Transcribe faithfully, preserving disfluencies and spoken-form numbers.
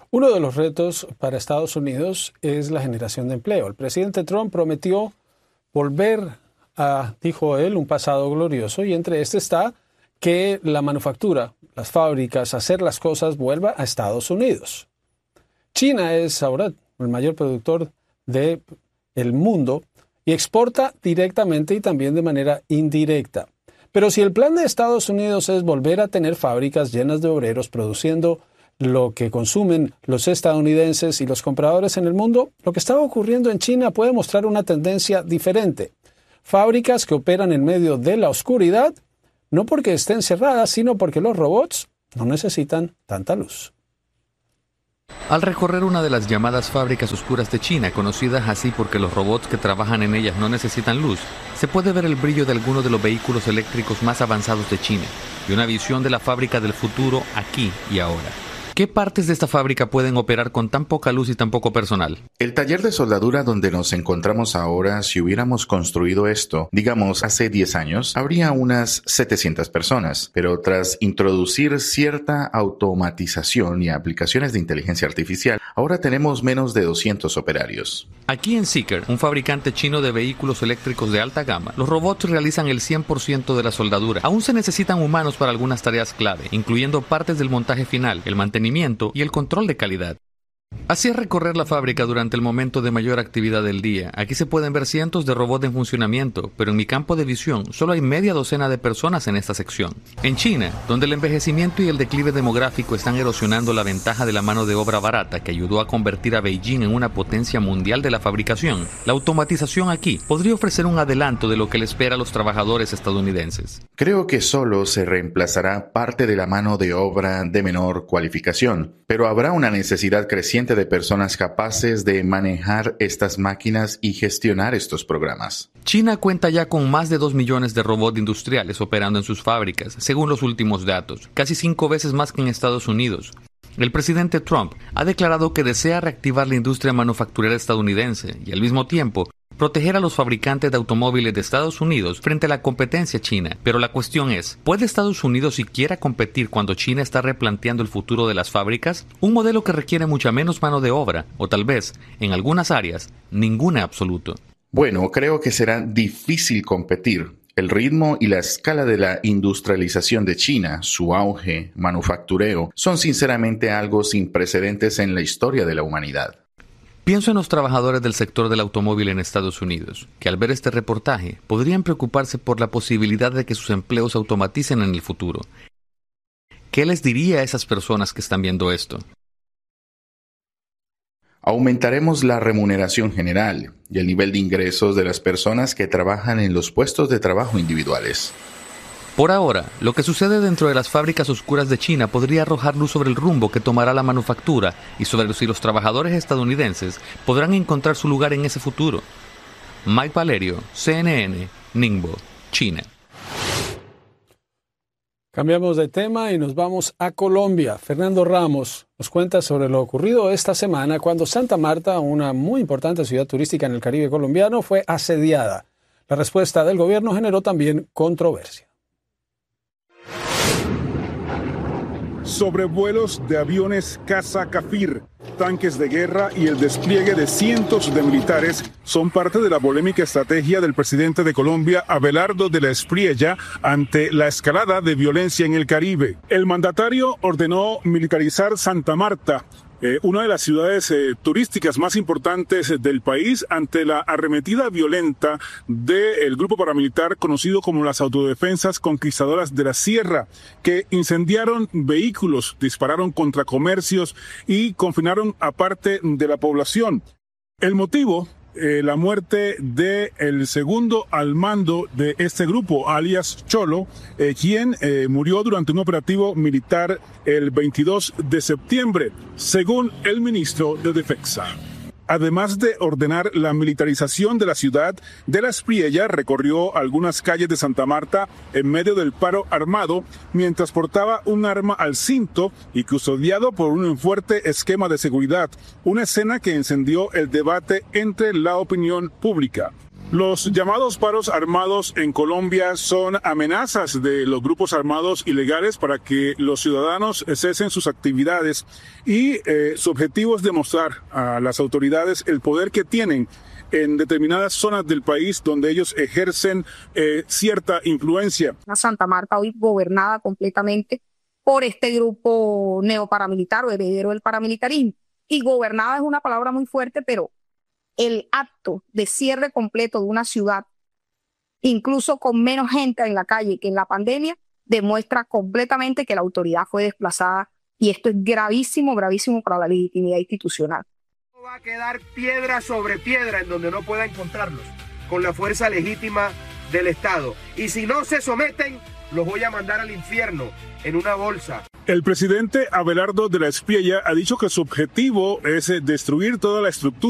Uno de los retos para Estados Unidos es la generación de empleo. El presidente Trump prometió volver a, dijo él, un pasado glorioso, y entre este está que la manufactura, las fábricas, hacer las cosas vuelva a Estados Unidos. China es ahora el mayor productor del mundo y exporta directamente y también de manera indirecta. Pero si el plan de Estados Unidos es volver a tener fábricas llenas de obreros produciendo lo que consumen los estadounidenses y los compradores en el mundo, lo que está ocurriendo en China puede mostrar una tendencia diferente. Fábricas que operan en medio de la oscuridad, no porque estén cerradas, sino porque los robots no necesitan tanta luz. Al recorrer una de las llamadas fábricas oscuras de China, conocidas así porque los robots que trabajan en ellas no necesitan luz, se puede ver el brillo de algunos de los vehículos eléctricos más avanzados de China y una visión de la fábrica del futuro aquí y ahora. ¿Qué partes de esta fábrica pueden operar con tan poca luz y tan poco personal? El taller de soldadura donde nos encontramos ahora, si hubiéramos construido esto, digamos, hace diez años, habría unas setecientas personas, pero tras introducir cierta automatización y aplicaciones de inteligencia artificial, ahora tenemos menos de doscientos operarios. Aquí en Zeekr, un fabricante chino de vehículos eléctricos de alta gama, los robots realizan el cien por ciento de la soldadura. Aún se necesitan humanos para algunas tareas clave, incluyendo partes del montaje final, el mantenimiento y el control de calidad. Así es recorrer la fábrica durante el momento de mayor actividad del día. Aquí se pueden ver cientos de robots en funcionamiento, pero en mi campo de visión solo hay media docena de personas en esta sección. En China, donde el envejecimiento y el declive demográfico están erosionando la ventaja de la mano de obra barata que ayudó a convertir a Beijing en una potencia mundial de la fabricación, la automatización aquí podría ofrecer un adelanto de lo que le espera a los trabajadores estadounidenses. Creo que solo se reemplazará parte de la mano de obra de menor cualificación, pero habrá una necesidad creciente de personas capaces de manejar estas máquinas y gestionar estos programas. China cuenta ya con más de dos millones de robots industriales operando en sus fábricas, según los últimos datos, casi cinco veces más que en Estados Unidos. El presidente Trump ha declarado que desea reactivar la industria manufacturera estadounidense y al mismo tiempo proteger a los fabricantes de automóviles de Estados Unidos frente a la competencia china. Pero la cuestión es, ¿puede Estados Unidos siquiera competir cuando China está replanteando el futuro de las fábricas? Un modelo que requiere mucha menos mano de obra, o tal vez, en algunas áreas, ninguna absoluto. Bueno, creo que será difícil competir. El ritmo y la escala de la industrialización de China, su auge, manufactureo, son sinceramente algo sin precedentes en la historia de la humanidad. Pienso en los trabajadores del sector del automóvil en Estados Unidos, que al ver este reportaje podrían preocuparse por la posibilidad de que sus empleos se automaticen en el futuro. ¿Qué les diría a esas personas que están viendo esto? Aumentaremos la remuneración general y el nivel de ingresos de las personas que trabajan en los puestos de trabajo individuales. Por ahora, lo que sucede dentro de las fábricas oscuras de China podría arrojar luz sobre el rumbo que tomará la manufactura y sobre si los trabajadores estadounidenses podrán encontrar su lugar en ese futuro. Mike Valerio, C N N, Ningbo, China. Cambiamos de tema y nos vamos a Colombia. Fernando Ramos nos cuenta sobre lo ocurrido esta semana cuando Santa Marta, una muy importante ciudad turística en el Caribe colombiano, fue asediada. La respuesta del gobierno generó también controversia. Sobrevuelos de aviones caza Cafir, tanques de guerra y el despliegue de cientos de militares son parte de la polémica estrategia del presidente de Colombia, Abelardo de la Espriella, ante la escalada de violencia en el Caribe. El mandatario ordenó militarizar Santa Marta, Eh, una de las ciudades eh, turísticas más importantes del país, ante la arremetida violenta del grupo paramilitar conocido como las Autodefensas Conquistadoras de la Sierra, que incendiaron vehículos, dispararon contra comercios y confinaron a parte de la población. El motivo, eh, la muerte del segundo al mando de este grupo, alias Cholo, eh, quien eh, murió durante un operativo militar el veintidós de septiembre, según el ministro de Defensa. Además de ordenar la militarización de la ciudad, de la Espriella recorrió algunas calles de Santa Marta en medio del paro armado mientras portaba un arma al cinto y custodiado por un fuerte esquema de seguridad, una escena que encendió el debate entre la opinión pública. Los llamados paros armados en Colombia son amenazas de los grupos armados ilegales para que los ciudadanos cesen sus actividades y eh, su objetivo es demostrar a las autoridades el poder que tienen en determinadas zonas del país donde ellos ejercen eh, cierta influencia. Santa Marta hoy gobernada completamente por este grupo neoparamilitar o heredero del paramilitarismo. Y gobernada es una palabra muy fuerte, pero el acto de cierre completo de una ciudad, incluso con menos gente en la calle que en la pandemia, demuestra completamente que la autoridad fue desplazada y esto es gravísimo, gravísimo para la legitimidad institucional. No va a quedar piedra sobre piedra en donde no pueda encontrarlos con la fuerza legítima del Estado. Y si no se someten, los voy a mandar al infierno en una bolsa. El presidente Abelardo de la Espriella ha dicho que su objetivo es destruir toda la estructura